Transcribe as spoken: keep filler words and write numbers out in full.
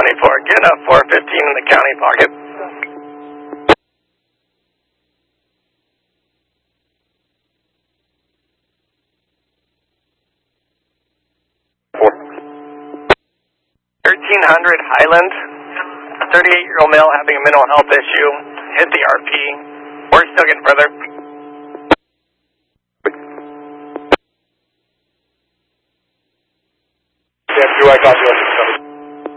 twenty-four, get a four fifteen in the county pocket. thirteen hundred Highland, thirty-eight-year-old male having a mental health issue, hit the R P. We're still getting further. Yeah, do I copy?